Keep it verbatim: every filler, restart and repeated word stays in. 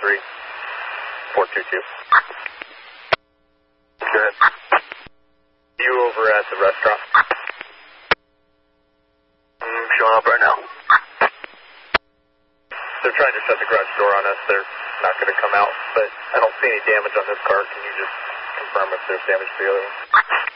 three, four two two. Go ahead. You over at the restaurant? I'm showing up right now. They're trying to shut the garage door on us. They're not going to come out, but I don't see any damage on this car. Can you just confirm if there's damage to the other one?